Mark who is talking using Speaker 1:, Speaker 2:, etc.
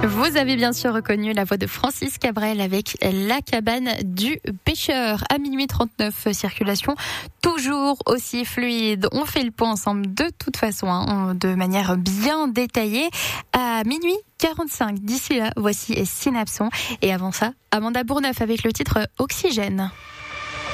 Speaker 1: Vous avez bien sûr reconnu la voix de Francis Cabrel avec La cabane du pêcheur. À minuit 39, circulation toujours aussi fluide. On fait le point ensemble de toute façon, de manière bien détaillée. À minuit 45, d'ici là, voici Synapson. Et avant ça, Amanda Bourneuf avec le titre Oxygène.